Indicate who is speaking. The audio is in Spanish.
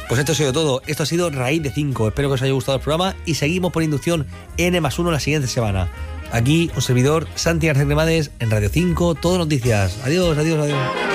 Speaker 1: Pues esto ha sido todo. Esto ha sido Raíz de 5. Espero que os haya gustado el programa y seguimos por Inducción N+1 la siguiente semana. Aquí un servidor, Santi García Cremades, en Radio 5, Todo Noticias. Adiós, adiós, adiós.